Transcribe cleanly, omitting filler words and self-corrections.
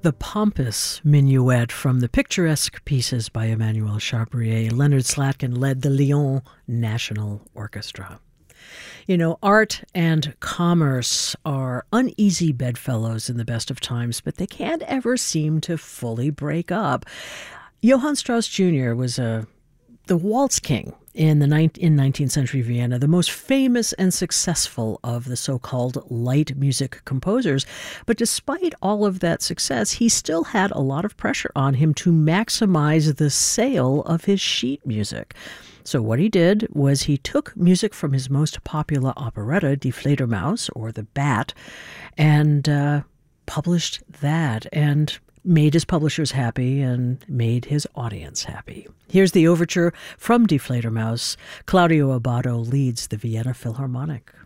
the pompous minuet from the picturesque pieces by Emmanuel Chabrier. Leonard Slatkin led the Lyon National Orchestra. You know, art and commerce are uneasy bedfellows in the best of times, but they can't ever seem to fully break up. Johann Strauss Jr. was the waltz king in 19th century Vienna, the most famous and successful of the so-called light music composers. But despite all of that success, he still had a lot of pressure on him to maximize the sale of his sheet music. So what he did was he took music from his most popular operetta, Die Fledermaus, or The Bat, and published that and made his publishers happy and made his audience happy. Here's the overture from Die Fledermaus. Claudio Abbado leads the Vienna Philharmonic.